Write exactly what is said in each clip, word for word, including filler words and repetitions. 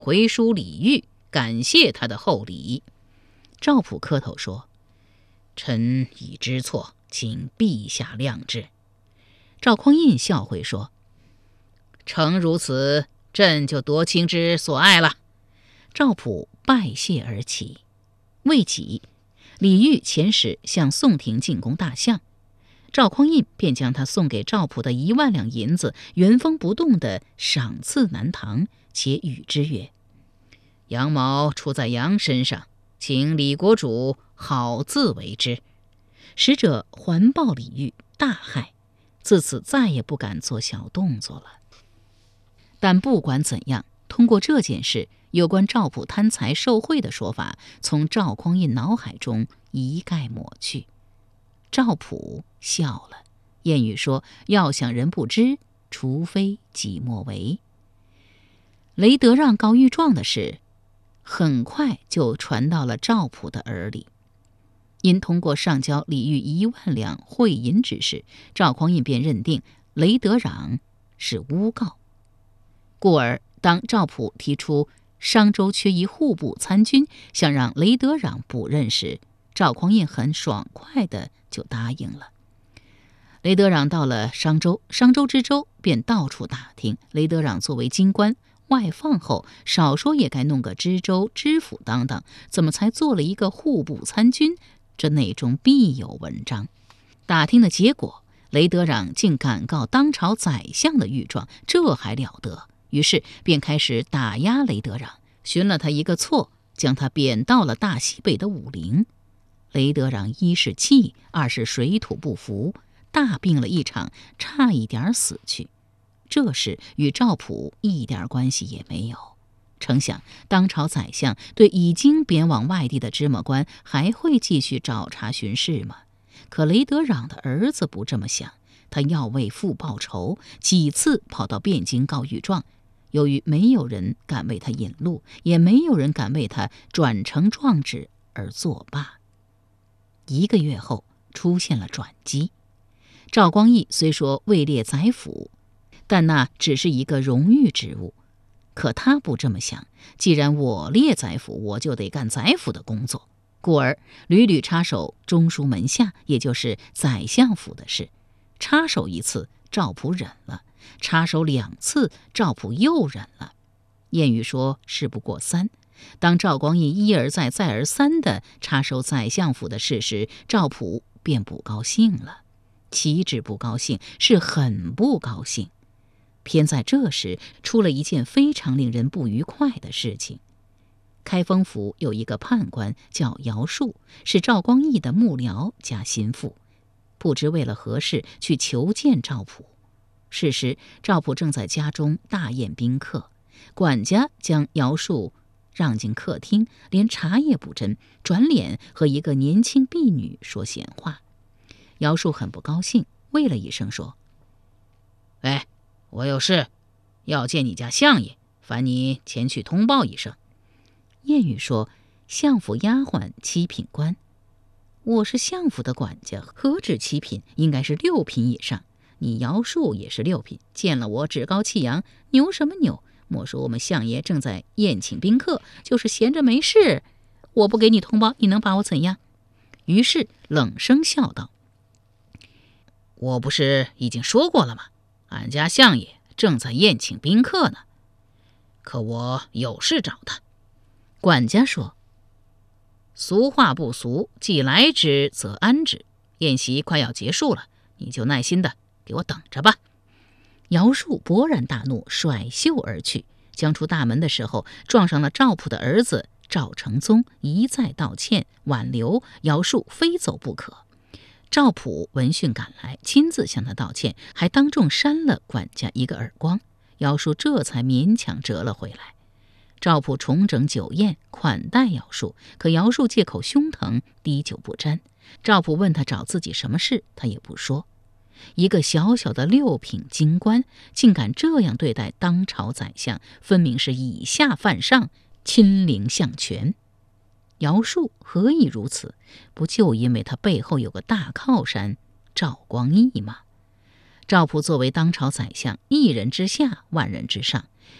回书李煜，感谢他的厚礼。赵普磕头说：臣已知错，请陛下谅之。赵匡胤笑回说：诚如此，朕就多卿之所爱了。赵普拜谢而起。未几，李煜遣使向宋廷进攻大相，赵匡胤便将他送给赵普的一万两银子原封不动地赏赐南唐，且语之曰：羊毛出在羊身上，请李国主好自为之。使者还报李煜，大骇，自此再也不敢做小动作了。但不管怎样，通过这件事，有关赵普贪财受贿的说法从赵匡胤脑海中一概抹去。赵普笑了，谚语说：要想人不知，除非己莫为。雷德让告御状的事很快就传到了赵普的耳里。因通过上交李煜一万两贿银之事，赵匡胤便认定雷德让是诬告，故而当赵普提出商州缺一户部参军，想让雷德让补任时，赵匡胤很爽快地就答应了。雷德让到了商州，商州知州便到处打听，雷德让作为京官外放后，少说也该弄个知州知府当当，怎么才做了一个户部参军？这内中必有文章。打听的结果，雷德让竟敢告当朝宰相的御状，这还了得？于是便开始打压雷德让，寻了他一个错，将他贬到了大西北的武陵。雷德让一是气，二是水土不服，大病了一场，差一点死去。这事与赵普一点关系也没有。诚想当朝宰相对已经贬往外地的芝麻官还会继续找茬巡视吗？可雷德让的儿子不这么想，他要为父报仇，几次跑到汴京告御状。由于没有人敢为他引路，也没有人敢为他转成状纸而作罢。一个月后出现了转机。赵光义虽说位列宰辅，但那只是一个荣誉职务。可他不这么想，既然我列宰辅，我就得干宰辅的工作，故而屡屡插手中书门下，也就是宰相府的事。插手一次，赵普忍了；插手两次，赵普又忍了。谚语说事不过三，当赵光义一而再再而三地插手宰相府的事时，赵普便不高兴了。岂止不高兴，是很不高兴。偏在这时出了一件非常令人不愉快的事情。开封府有一个判官叫姚树，是赵光义的幕僚加心腹，不知为了何事去求见赵普。是时赵普正在家中大宴宾客，管家将姚树让进客厅，连茶也不斟，转脸和一个年轻婢女说闲话。姚树很不高兴，喂了一声说：喂，我有事要见你家相爷，烦你前去通报一声。谚语说相府丫鬟七品官，我是相府的管家，何止七品，应该是六品以上。你姚树也是六品，见了我趾高气扬，牛什么牛？莫说我们相爷正在宴请宾客，就是闲着没事，我不给你通报，你能把我怎样？于是冷声笑道：我不是已经说过了吗？俺家相爷正在宴请宾客呢，可我有事找他。管家说：俗话不俗，既来之则安之，宴席快要结束了，你就耐心的给我等着吧。姚树勃然大怒，甩袖而去。将出大门的时候，撞上了赵普的儿子赵承宗，一再道歉挽留，姚树非走不可。赵普闻讯赶来，亲自向他道歉，还当众扇了管家一个耳光。姚树这才勉强折了回来。赵普重整酒宴，款待姚树，可姚树借口胸疼，滴酒不沾。赵普问他找自己什么事，他也不说。一个小小的六品京官，竟敢这样对待当朝宰相，分明是以下犯上，亲临相权。姚树何以如此？不就因为他背后有个大靠山赵光义吗？赵普作为当朝宰相，一人之下，万人之上，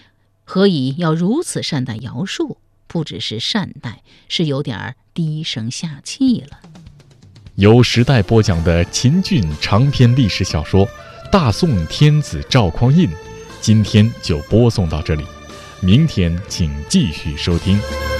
何以要如此善待姚树？不只是善待，是有点低声下气了。 由时代播讲的秦俊长篇历史小说《大宋天子赵匡胤》，今天就播送到这里，明天请继续收听。